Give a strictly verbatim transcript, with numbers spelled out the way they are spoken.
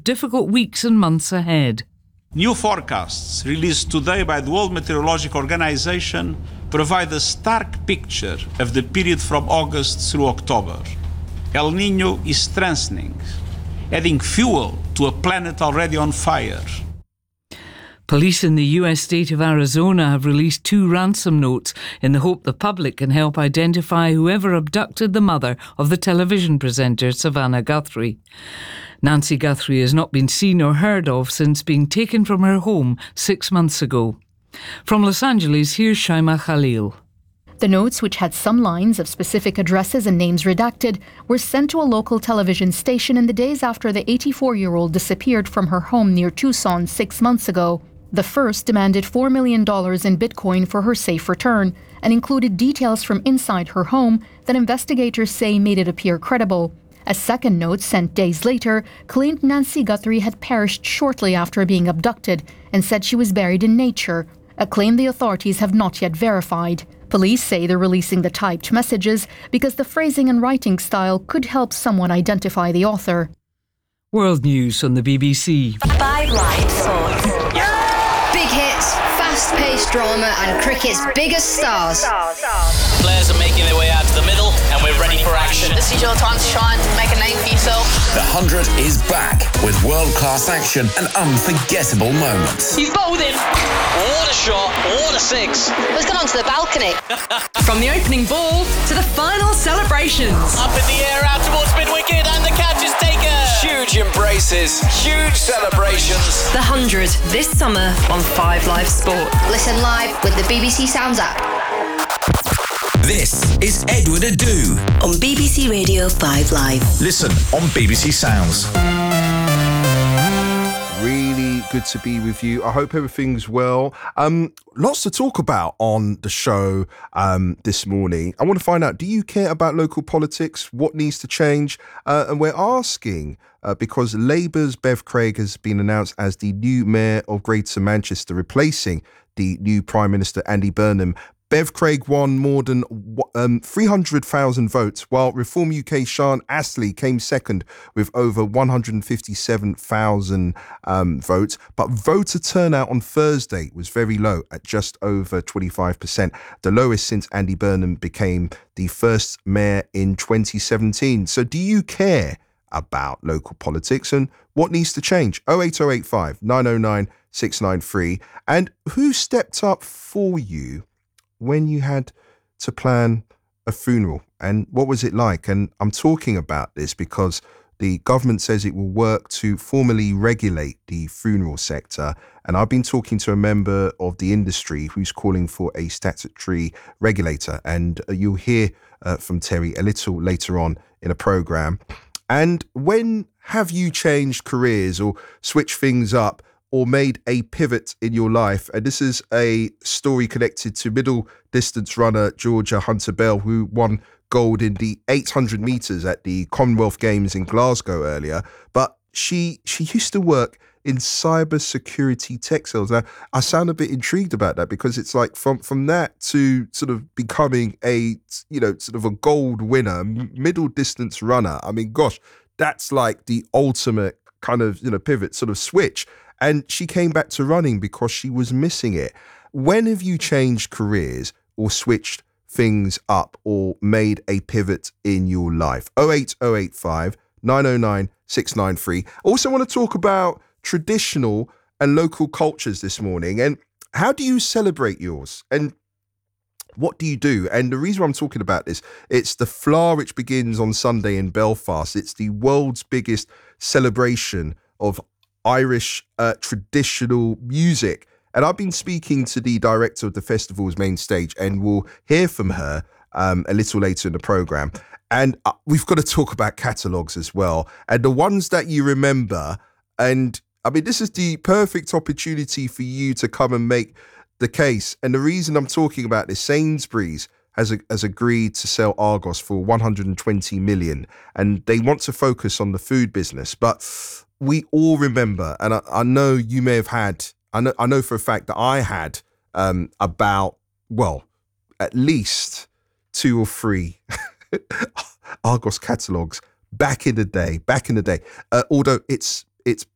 of difficult weeks and months ahead. New forecasts released today by the World Meteorological Organization provide a stark picture of the period from August through October. El Niño is strengthening, adding fuel to a planet already on fire. Police in the U S state of Arizona have released two ransom notes in the hope the public can help identify whoever abducted the mother of the television presenter Savannah Guthrie. Nancy Guthrie has not been seen or heard of since being taken from her home six months ago. From Los Angeles, here's Shaima Khalil. The notes, which had some lines of specific addresses and names redacted, were sent to a local television station in the days after the eighty-four-year-old disappeared from her home near Tucson six months ago. The first demanded four million dollars in Bitcoin for her safe return and included details from inside her home that investigators say made it appear credible. A second note, sent days later, claimed Nancy Guthrie had perished shortly after being abducted and said she was buried in nature, a claim the authorities have not yet verified. Police say they're releasing the typed messages because the phrasing and writing style could help someone identify the author. World News on the B B C. Five Live Sports. Big hits, fast-paced drama and cricket's biggest stars. Players are making their way out to the middle and we're ready for action. This is your time to shine, make a name for yourself. The Hundred is back with world-class action and unforgettable moments. He's bowled in. What a shot, what a six. Let's go on to the balcony. From the opening ball to the final celebrations. Up in the air, out towards mid-wicket and the catch is taken. Huge embraces, huge celebrations. The Hundred this summer on Five Live Sport. Listen live with the B B C Sounds app. This is Edward Adu On B B C Radio five Live. Listen on B B C Sounds. Really good to be with you. I hope everything's well. Um, lots to talk about on the show um, this morning. I want to find out, do you care about local politics? What needs to change? Uh, and we're asking uh, because Labour's Bev Craig has been announced as the new Mayor of Greater Manchester, replacing the new Prime Minister Andy Burnham. Bev Craig won more than um, three hundred thousand votes, while Reform U K Sean Astley came second with over one hundred fifty-seven thousand um, votes. But voter turnout on Thursday was very low at just over twenty-five percent, the lowest since Andy Burnham became the first mayor in twenty seventeen. So do you care about local politics and what needs to change? oh eight oh eight five, nine oh nine, six nine three. And who stepped up for you when you had to plan a funeral, and what was it like? And I'm talking about this because the government says it will work to formally regulate the funeral sector, and I've been talking to a member of the industry who's calling for a statutory regulator, and you'll hear uh, from Terry a little later on in a programme. And when have you changed careers or switched things up or made a pivot in your life? And this is a story connected to middle distance runner Georgia Hunter-Bell, who won gold in the eight hundred metres at the Commonwealth Games in Glasgow earlier. But she she used to work in cyber security tech sales. Now, I sound a bit intrigued about that because it's like from, from that to sort of becoming a, you know, sort of a gold winner, middle distance runner. I mean, gosh, that's like the ultimate kind of, you know, pivot sort of switch. And she came back to running because she was missing it. When have you changed careers or switched things up or made a pivot in your life? oh eight oh eight five, nine oh nine, six nine three. Also want to talk about traditional and local cultures this morning. And how do you celebrate yours? And what do you do? And the reason why I'm talking about this, it's the Flá, which begins on Sunday in Belfast. It's the world's biggest celebration of Irish uh, traditional music. And I've been speaking to the director of the festival's main stage, and we'll hear from her um, a little later in the programme. And uh, we've got to talk about catalogues as well, and the ones that you remember. And I mean, this is the perfect opportunity for you to come and make the case. And the reason I'm talking about this, Sainsbury's has, a, has agreed to sell Argos for one hundred twenty million, and they want to focus on the food business. But we all remember, and I, I know you may have had, I know, I know for a fact that I had um, about, well, at least two or three Argos catalogues back in the day, back in the day. Uh, although it's it's